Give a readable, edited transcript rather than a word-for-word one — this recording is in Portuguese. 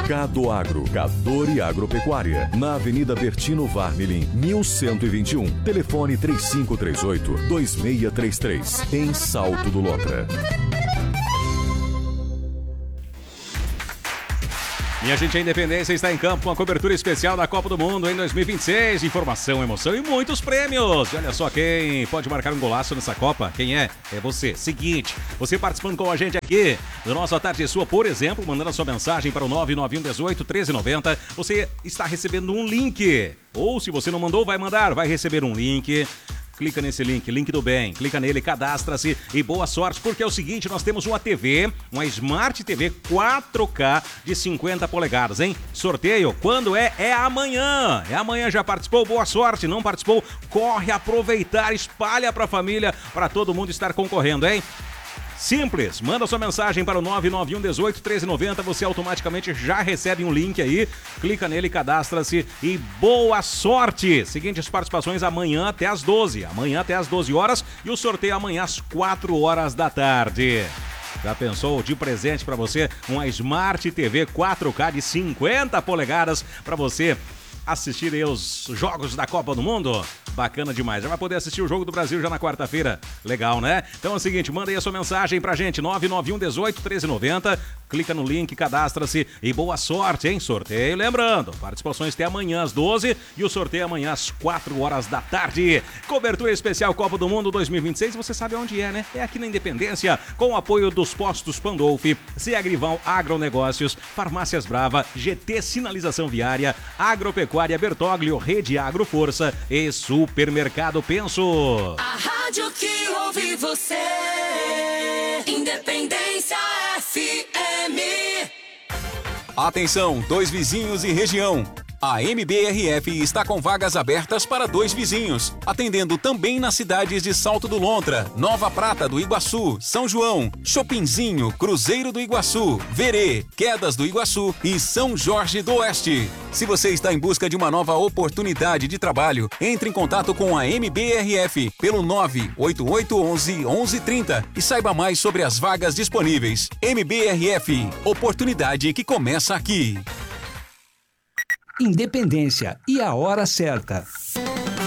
Cadoagro, Cador e Agropecuária, na Avenida Bertino Varmelin, 1121. Telefone 3538-2633, em Salto do Lontra. Minha gente, a Independência está em campo com a cobertura especial da Copa do Mundo em 2026. Informação, emoção e muitos prêmios. E olha só quem pode marcar um golaço nessa Copa. Quem é? É você. Seguinte, você participando com a gente aqui do nosso A Tarde Sua, por exemplo, mandando a sua mensagem para o 99118-1390. Você está recebendo um link. Ou se você não mandou, vai mandar. Vai receber um link. Clica nesse link, link do bem, clica nele, cadastra-se e boa sorte, porque é o seguinte, nós temos uma TV, uma Smart TV 4K de 50 polegadas, hein? Sorteio, quando é? É amanhã. É amanhã, já participou? Boa sorte. Não participou? Corre aproveitar, espalha pra família, para todo mundo estar concorrendo, hein? Simples, manda sua mensagem para o 99118-1390, você automaticamente já recebe um link aí, clica nele, cadastra-se e boa sorte! Seguintes participações amanhã até às 12, amanhã até às 12 horas e o sorteio amanhã às 4 horas da tarde. Já pensou de presente para você uma Smart TV 4K de 50 polegadas para você assistir aí os jogos da Copa do Mundo? Bacana demais. Já vai poder assistir o Jogo do Brasil já na quarta-feira. Legal, né? Então é o seguinte, manda aí a sua mensagem pra gente, 99118-1390. Clica no link, cadastra-se e boa sorte, hein? Sorteio, lembrando, participações até amanhã às 12 e o sorteio amanhã às 4 horas da tarde. Cobertura especial Copa do Mundo 2026, você sabe onde é, né? É aqui na Independência, com o apoio dos postos Pandolfi, Agrivão Agronegócios, Farmácias Brava, GT Sinalização Viária, Agropecuária Bertoglio, Rede Agro Força e Supermercado Penso. A rádio que ouve você, Independência FM. Atenção, dois vizinhos e região. A MBRF está com vagas abertas para dois vizinhos, atendendo também nas cidades de Salto do Lontra, Nova Prata do Iguaçu, São João, Chopinzinho, Cruzeiro do Iguaçu, Verê, Quedas do Iguaçu e São Jorge do Oeste. Se você está em busca de uma nova oportunidade de trabalho, entre em contato com a MBRF pelo 98811-1130 e saiba mais sobre as vagas disponíveis. MBRF, oportunidade que começa aqui. Independência e a hora certa.